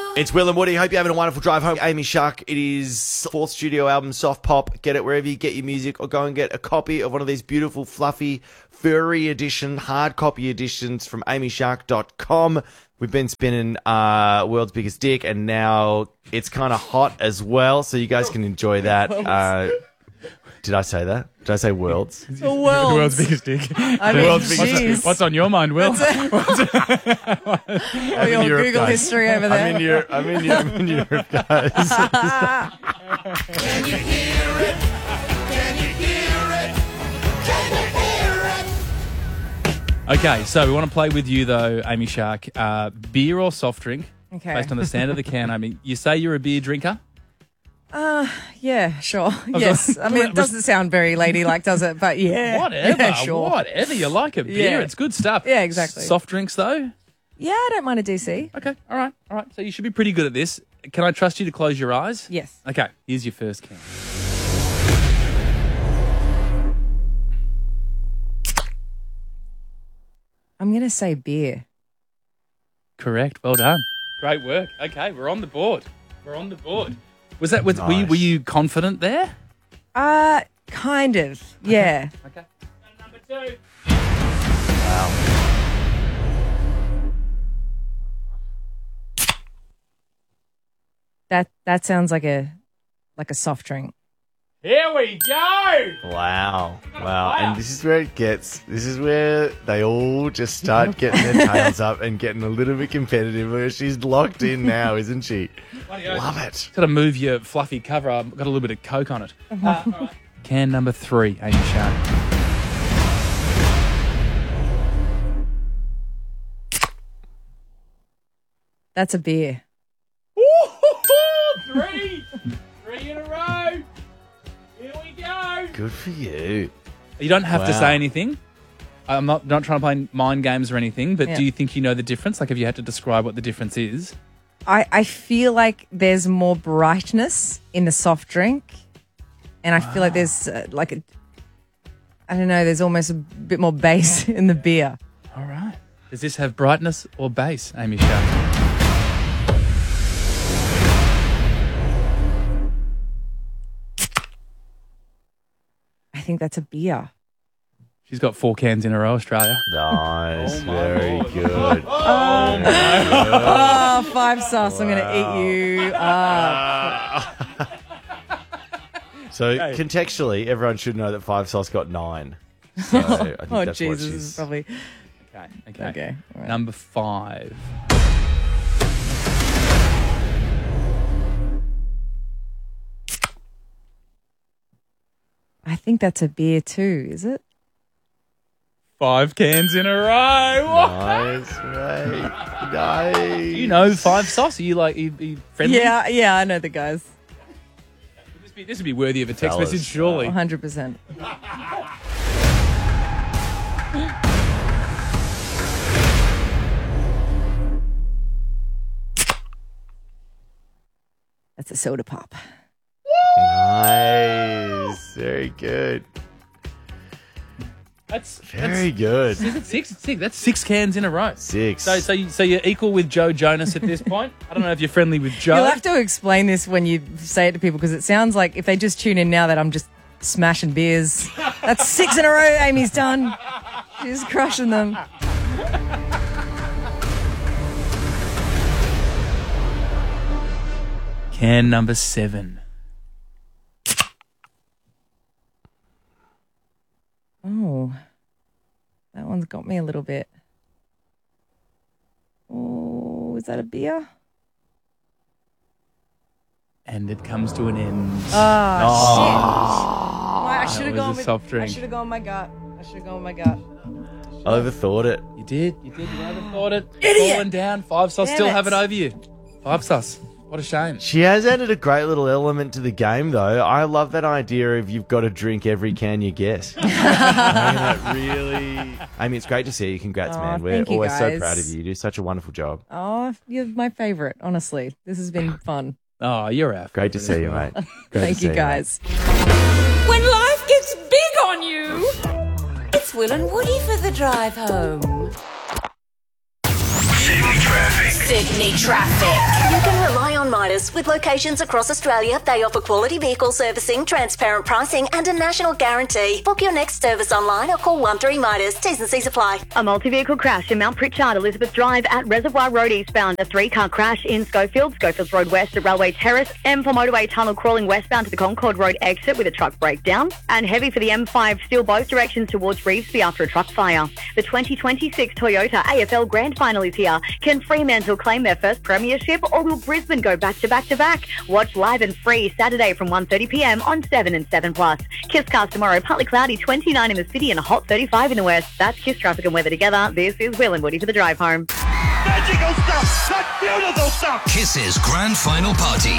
It's Will and Woody. Hope you're having a wonderful drive home. Amy Shark. It is fourth studio album, Soft Pop. Get it wherever you get your music, or go and get a copy of one of these beautiful, fluffy, furry edition, hard copy editions from amyshark.com. We've been spinning World's Biggest Dick, and now it's kind of hot as well, so you guys can enjoy that. Did I say that? Did I say worlds? The world's biggest dick. I mean, what's on your mind, Will? Your Google history over there. I'm in Europe, guys. Can you hear it? Can you hear it? Can you hear it? Okay, so we want to play with you, though, Amy Shark. Beer or soft drink? Okay. Based on the stand of the can. I mean, you say you're a beer drinker? Yeah, sure. Yes. I mean, it doesn't sound very ladylike, does it? But yeah. Whatever. Yeah, sure. Whatever. You like a beer. Yeah. It's good stuff. Yeah, exactly. Soft drinks, though? Yeah, I don't mind a DC. Okay. All right. So you should be pretty good at this. Can I trust you to close your eyes? Yes. Okay. Here's your first can. I'm going to say beer. Correct. Well done. Great work. Okay, we're on the board. Was that? Nice. Were you confident there? Kind of. Yeah. Okay. Number 2. That sounds like a soft drink. Here we go. Wow. And this is where it gets. This is where they all just start getting their tails up and getting a little bit competitive. Where she's locked in now, isn't she? Love it. Got to move your fluffy cover. I've got a little bit of Coke on it. Can number 3, Amy Shark. That's a beer. 3 in a row. Here we go. Good for you. You don't have to Wow. say anything. I'm not trying to play mind games or anything, but Yeah. do you think you know the difference? Like, have you had to describe what the difference is? I feel like there's more brightness in the soft drink, and I feel like there's I don't know, there's almost a bit more bass in the beer. All right. Does this have brightness or bass, Amy Shark? I think that's a beer. She's got 4 cans in a row, Australia. Nice. Oh, my Very Lord. good. Oh, 5 sauce. I'm going to eat you up. So contextually, everyone should know that 5 Sauce got 9. So I think Oh, that's Jesus. what This is she's... probably... Okay. All right. Number 5. I think that's a beer too, is it? 5 cans in a row. Nice, mate. Nice. You know 5 sauce. Are you friendly? Yeah, I know the guys. This would be worthy of a text Fellas. message, surely. 100%. That's a soda pop. Nice. Very good. That's Very good. Is it 6? It's 6. That's 6 cans in a row. 6. So you're equal with Joe Jonas at this point. I don't know if you're friendly with Joe. You'll have to explain this when you say it to people because it sounds like if they just tune in now that I'm just smashing beers. That's 6 in a row Amy's done. She's crushing them. Can number 7. Oh, that one's got me a little bit. Oh, is that a beer? And it comes to an end. Oh, shit. I should have was gone a with soft drink. I should have gone with my gut. I overthought it. You did. You overthought it. Idiot. Falling down. 5 sauce. Damn Still it. have it over you. 5 sauce. What a shame. She has added a great little element to the game, though. I love that idea of you've got to drink every can you get. I mean, that really... Amy, it's great to see you. Congrats, Aw, man. We're thank you, always so guys. proud of you. You do such a wonderful job. Oh, you're my favorite, honestly. This has been fun. Oh, you're our Great to see you, mate. Great to Thank see you, guys. When life gets big on you, it's Will and Woody for the drive home. Sydney traffic. Sydney traffic. You can Midas. With locations across Australia, they offer quality vehicle servicing, transparent pricing and a national guarantee. Book your next service online or call 13 Midas. T's and C's apply. A multi-vehicle crash in Mount Pritchard, Elizabeth Drive at Reservoir Road eastbound. A 3-car crash in Schofields Road west at Railway Terrace. M4 motorway tunnel crawling westbound to the Concord Road exit with a truck breakdown. And heavy for the M5 still both directions towards Revesby after a truck fire. The 2026 Toyota AFL Grand Final is here. Can Fremantle claim their first premiership or will Brisbane go back to back to back? Watch live and free Saturday from 1:30pm on 7 and 7+. Kisscast tomorrow, partly cloudy, 29 in the city and a hot 35 in the west. That's Kiss traffic and weather together. This is Will and Woody for the drive home. Magical stuff! That's beautiful stuff! Kiss's grand final party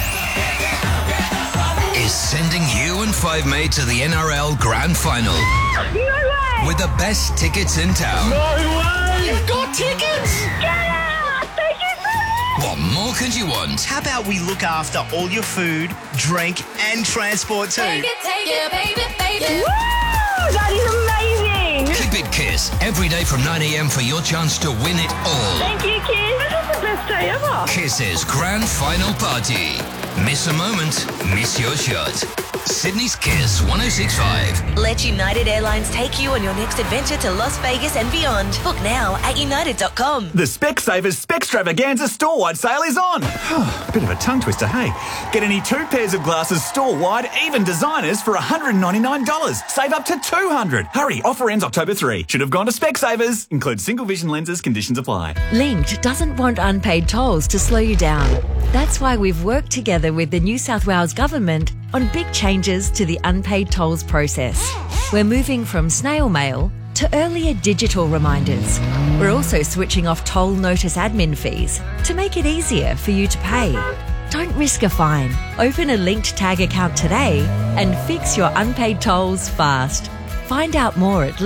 is sending you and Five Mate to the NRL Grand Final. No way! With the best tickets in town. No way! You've got tickets! Get out! Thank you so much! What more could you want? How about we look after all your food, drink, and transport too? Take it, baby. Woo! That is amazing! Keep it Kiss every day from 9am for your chance to win it all. Thank you, Kiss. This is the best day ever. Kiss's grand final party. Miss a moment, miss your shot. Sydney's Kiss 106.5. Let United Airlines take you on your next adventure to Las Vegas and beyond. Book now at united.com. The Specsavers Specstravaganza store-wide sale is on. Bit of a tongue twister, hey? Get any 2 pairs of glasses store-wide, even designers, for $199. Save up to $200. Hurry, offer ends October 3. Should have gone to Specsavers. Includes single vision lenses, conditions apply. Linked doesn't want unpaid tolls to slow you down. That's why we've worked together with the New South Wales Government on big changes to the unpaid tolls process. We're moving from snail mail to earlier digital reminders. We're also switching off toll notice admin fees to make it easier for you to pay. Don't risk a fine. Open a Linked Tag account today and fix your unpaid tolls fast. Find out more at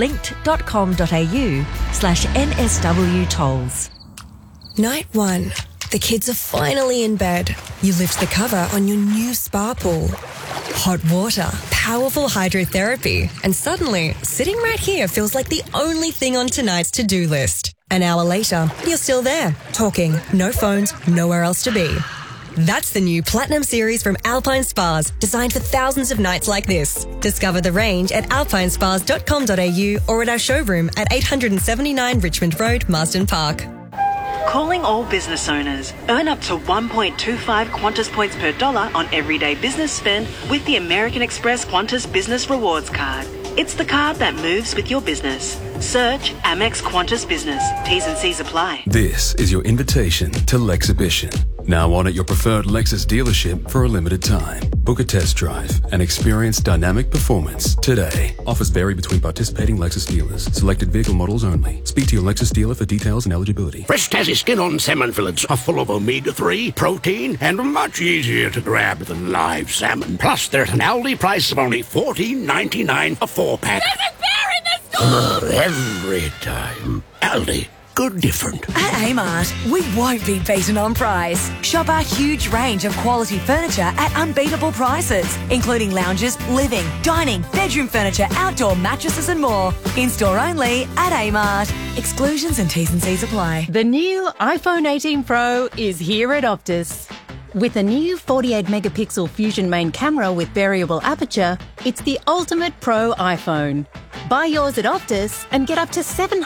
linked.com.au/NSW tolls. Night 1. The kids are finally in bed. You lift the cover on your new spa pool. Hot water, powerful hydrotherapy, and suddenly, sitting right here feels like the only thing on tonight's to-do list. An hour later, you're still there, talking, no phones, nowhere else to be. That's the new Platinum Series from Alpine Spas, designed for thousands of nights like this. Discover the range at alpinespas.com.au or at our showroom at 879 Richmond Road, Marsden Park. Calling all business owners. Earn up to 1.25 Qantas points per dollar on everyday business spend with the American Express Qantas Business Rewards Card. It's the card that moves with your business. Search Amex Qantas Business. T's and C's apply. This is your invitation to Lexhibition. Now on at your preferred Lexus dealership for a limited time. Book a test drive and experience dynamic performance today. Offers vary between participating Lexus dealers. Selected vehicle models only. Speak to your Lexus dealer for details and eligibility. Fresh Tassie skin-on salmon fillets are full of omega-3, protein, and much easier to grab than live salmon. Plus, they're at an Aldi price of only $14.99 a 4-pack. There's a bear in the store! Every time. Aldi. Good different. At Amart, we won't be beaten on price. Shop our huge range of quality furniture at unbeatable prices, including lounges, living, dining, bedroom furniture, outdoor mattresses and more. In-store only at Amart. Exclusions and T's and C's apply. The new iPhone 18 Pro is here at Optus. With a new 48-megapixel Fusion main camera with variable aperture, it's the ultimate pro iPhone. Buy yours at Optus and get up to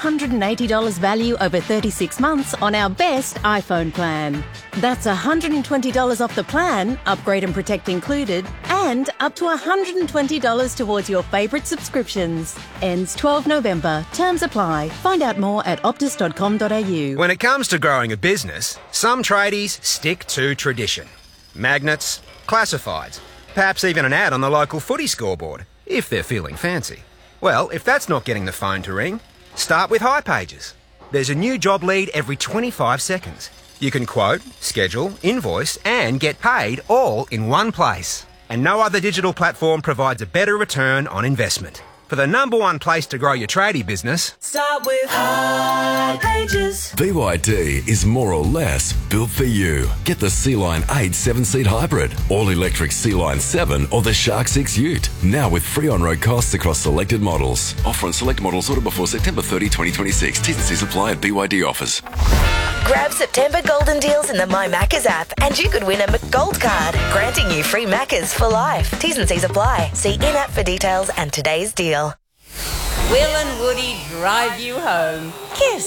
$780 value over 36 months on our best iPhone plan. That's $120 off the plan, upgrade and protect included, and up to $120 towards your favourite subscriptions. Ends 12 November. Terms apply. Find out more at optus.com.au. When it comes to growing a business, some tradies stick to tradition. Magnets, classifieds, perhaps even an ad on the local footy scoreboard, if they're feeling fancy. Well, if that's not getting the phone to ring, start with hipages. There's a new job lead every 25 seconds. You can quote, schedule, invoice, and get paid all in one place. And no other digital platform provides a better return on investment. For the #1 place to grow your tradie business, start with hipages. BYD is more or less built for you. Get the Sea-Line 8 7-seat hybrid, all-electric Sea-Line 7 or the Shark 6 Ute. Now with free on-road costs across selected models. Offer on select models ordered before September 30, 2026. T's and C's apply at BYD offers. Grab September golden deals in the My Maccas app and you could win a McGold card, granting you free Maccas for life. T's and C's apply. See in-app for details and today's deal. Will and Woody drive you home. Kiss.